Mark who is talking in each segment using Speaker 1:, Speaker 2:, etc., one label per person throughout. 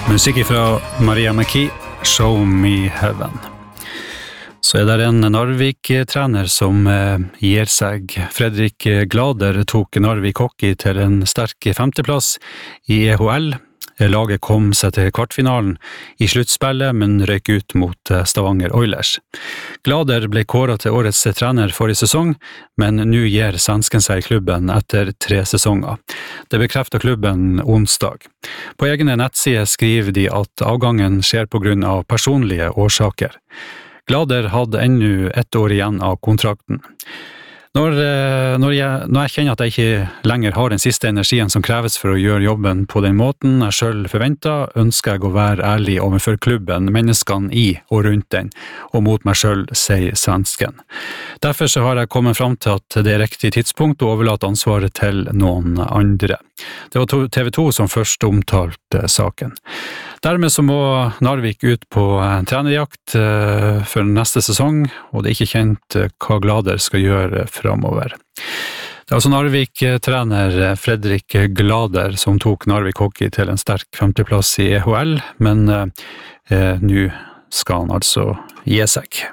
Speaker 1: Musikk fra Maria McKee, Show Me Heaven. Så det en Narvik-trener som gir seg. Fredrik Glader tok Narvik Hockey til en sterk femteplass i EHL. Laget kom seg til kvartfinalen i sluttspillet, men røyk ut mot Stavanger Oilers. Glader ble kåret til årets trener forrige sesong, men nå gir svensken seg i klubben etter 3 sesonger. Det bekrefter klubben onsdag. På egne nettsider skriver de at avgangen skjer på grunn av personlige årsaker. Glader hadde ennå 1 år igjen av kontrakten. Når jeg kjenner at jeg ikke lenger har den siste energien som kreves for å gjøre jobben på den måten jeg selv forventer, ønsker jeg å være ærlig overfor klubben, menneskene i og rundt den, og mot meg selv, sier svensken. Derfor så har jeg kommet frem til at det riktig tidspunkt å overlate ansvaret til noen andre. Det var TV 2 som først omtalte saken. Dermed så må Narvik ut på trenerjakt for neste sesong, og det er ikke kjent hva Glader skal gjøre fremover. Det er altså Narvik-trener Fredrik Glader som tok Narvik Hockey til en sterk femteplass i EHL, men nå skal han altså gi seg.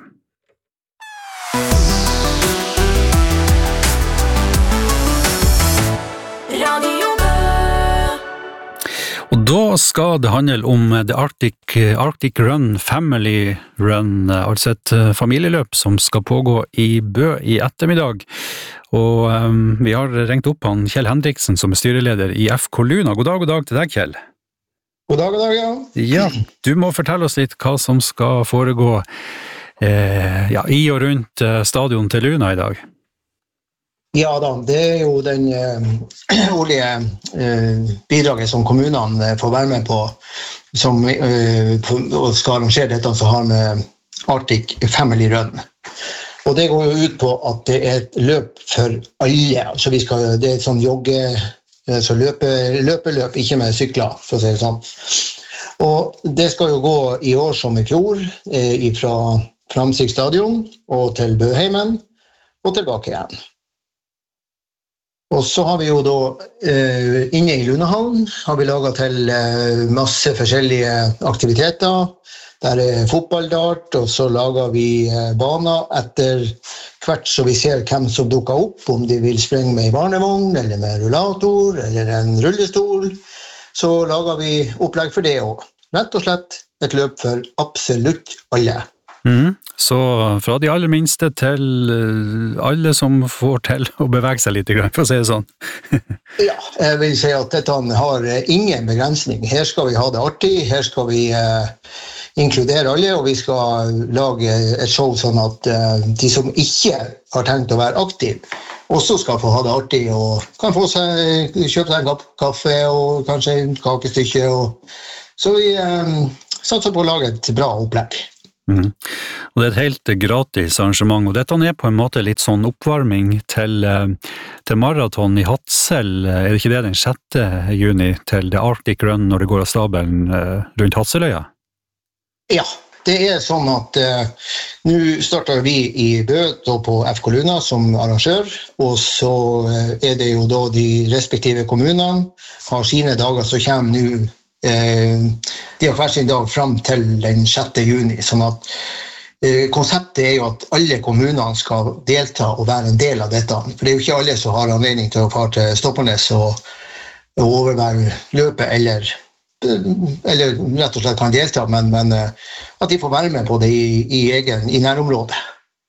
Speaker 1: Og da skal det handle om The Arctic Run Family Run, altså et familieløp som skal pågå i Bø i ettermiddag. Og vi har ringt opp han Kjell Hendriksen som er styreleder i FK Luna. God dag til deg, Kjell.
Speaker 2: God dag, ja.
Speaker 1: Ja, du må fortelle oss litt hva som skal foregå i og rundt stadion til Luna i dag.
Speaker 2: Ja da, det jo den årlige bidraget som kommunene får være med på, som og skal arrangere dette som har med Arctic Family Run. Og det går jo ut på at det et løp for alle, altså det et sånn så løpeløp, ikke med sykler, for å si det sånn. Og det skal jo gå i år som i fjor, fra Framsig stadion og til Bøheimen, og tilbake igjen. Og så har vi jo da, inne i Lunahallen, har vi laget til masse forskjellige aktiviteter. Der fotballdart, og så lager vi baner etter hvert så vi ser hvem som dukker opp, om de vil sprenge med i barnevogn, eller med rullator, eller en rullestol. Så lager vi opplegg for det også. Rett og slett et løp for absolutt alle.
Speaker 1: Så fra de aller minste til alle som får til å bevege seg litt, for å si det sånn.
Speaker 2: Ja, jeg vil si at dette har ingen begrensning. Her skal vi ha det artig, her skal vi inkludere alle, og vi skal lage et show sånn at de som ikke har tenkt å være aktiv, også skal få ha det artig, og kan få kjøpe seg en kopp kaffe, og kanskje en kakestykke. Så vi satser på å lage et bra opplegg.
Speaker 1: Og det et helt gratis arrangement, og dette på en måte litt sånn oppvarming til maraton i Hadsel. Det ikke det den 6. juni til The Arctic Run når det går av stabelen rundt Hadseløya?
Speaker 2: Ja, det sånn at nå starter vi i Bø på FK Luna som arrangør, og så det jo da de respektive kommunene har sine dager som kommer nå. De har hver sin dag frem til den 6. juni, sånn at konseptet jo at alle kommunene skal delta og være en del av dette. For det jo ikke alle som har anledning til å fare til Stoppernes og overvære løpet, eller rett og slett kan delta, men at de får være med på det i nærområdet.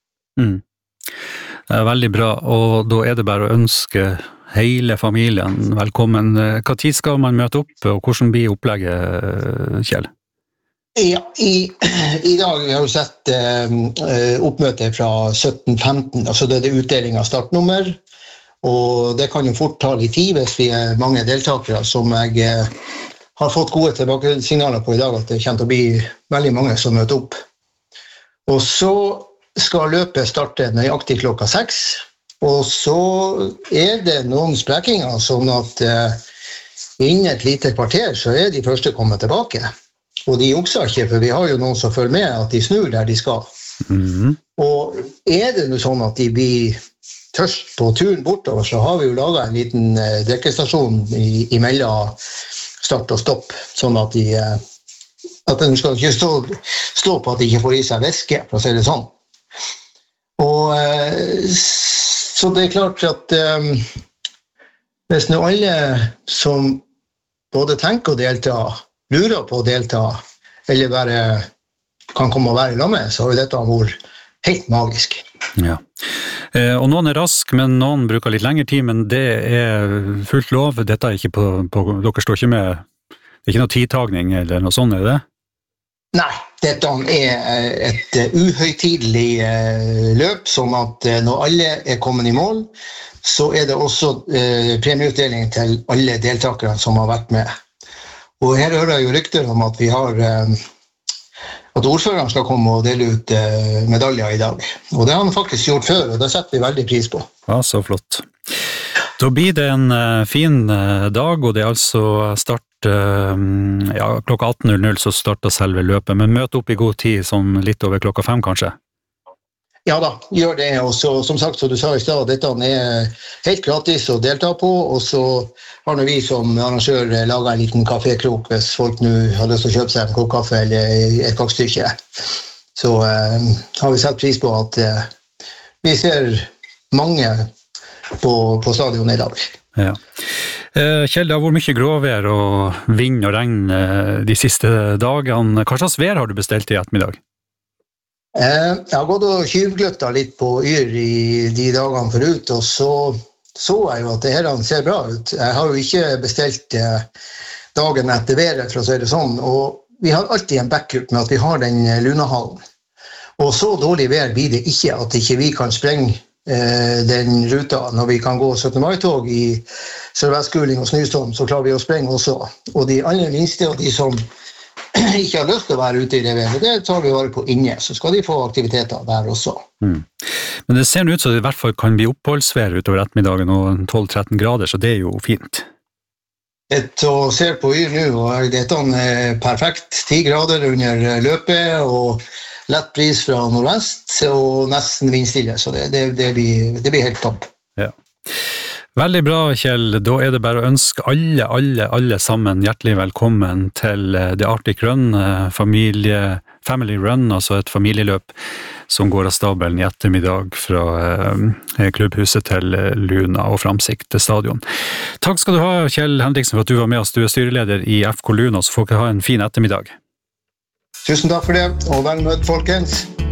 Speaker 1: Det veldig bra, og da det bare å ønske hele familien velkommen. Hva tid skal man møte opp, og hvordan blir opplegget, Kjell?
Speaker 2: Ja, i dag har vi sett oppmøtet fra 17:15, altså det utdeling av startnummer, og det kan jo fort ta litt tid hvis vi mange deltakere, som jeg har fått gode tilbakesignaler på i dag, at det kommer til å bli veldig mange som møter opp. Og så skal løpet starte nøyaktig klokka 6, og så det noen sprekinger, sånn at innen et lite kvarter så de første kommet tilbake. Og de jukser ikke, for vi har jo noen som følger med at de snur der de skal. Og det noe sånn at de blir tørst på turen bortover, så har vi jo laget en liten drikkestasjon imellom start og stopp, sånn at de at den skal ikke stå på at de ikke får i seg væske, for å si det sånn. Og så det er klart at hvis nå alle som både tenker å delta, lurer på å delta, eller bare kan komme og være i lag med, så har jo dette vært helt magisk.
Speaker 1: Ja. Og noen er rask, men noen bruker litt lengre tid, men det er fullt lov. Dette er ikke dere står ikke med, det er ikke noe tidtagning eller noe sånt, er det?
Speaker 2: Nei, dette er et uhøytidelig løp, sånn at når alle er kommet i mål, så er det også premieutdeling til alle deltakere som har vært med. Og her hører jeg jo rykter om at vi har at ordføreren skal komme og dele ut medaljer i dag. Og det har han faktisk gjort før, og det setter vi veldig pris på.
Speaker 1: Ja, så flott. Da blir det en fin dag, og det er altså start klokka 18.00 så starter selve løpet, men møt opp i god tid, sånn litt over klokka 5 kanskje?
Speaker 2: Ja da, gjør det, og så, som sagt, så du sa i sted, dette er helt gratis å delta på, og så har vi som arrangør laget en liten kafékrok hvis folk nå har lyst til å kjøpe seg en kokkaffe eller et kakestykke. Så har vi sett pris på at vi ser mange på stadion i dag.
Speaker 1: Ja. Kjell, det har vært mye gråvær og vind og regn de siste dagene. Hva slags vær har du bestilt i ettermiddag?
Speaker 2: Jeg har gått og tjuvgløttet litt på Yr i de dagene forut, og så jeg jo at det her ser bra ut. Jeg har jo ikke bestilt dagen etter været, for å si det sånn, og vi har alltid en backup med at vi har den lunahallen. Og så dårlig vær blir det ikke at ikke vi kan sprenge den ruta når vi kan gå 17. mai-tog i sørvestkuling og snøstorm, så klarer vi å sprenge også. Og de aller minste og de som ikke har lyst til å være ute i det været, det tar vi vare på inne, så skal de få aktiviteter der også.
Speaker 1: Men det ser ut som det i hvert fall kan bli oppholdsvær utover ettermiddagen og 12-13 grader, så det er jo fint.
Speaker 2: Så ser på Yr nå, og dette er perfekt 10 grader under løpet, og lett bris fra nordvest, og nesten vindstille, så det blir helt topp. Ja.
Speaker 1: Veldig bra, Kjell. Da er det bare å ønske alle sammen hjertelig velkommen til The Arctic Run, Family Run, altså et familieløp som går av stabelen i ettermiddag fra klubbhuset til Luna og Framsikt stadion. Takk skal du ha, Kjell Henriksen, for at du var med oss. Du er styreleder i FK Luna, så får dere ha en fin ettermiddag.
Speaker 2: Tusen takk for det, og vel møtt, folkens.